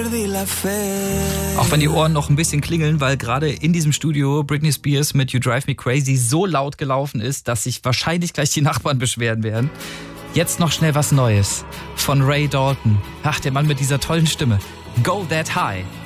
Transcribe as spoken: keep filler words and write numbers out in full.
Auch wenn die Ohren noch ein bisschen klingeln, weil gerade in diesem Studio Britney Spears mit You Drive Me Crazy so laut gelaufen ist, dass sich wahrscheinlich gleich die Nachbarn beschweren werden. Jetzt noch schnell was Neues von Ray Dalton. Ach, der Mann mit dieser tollen Stimme. Go That High.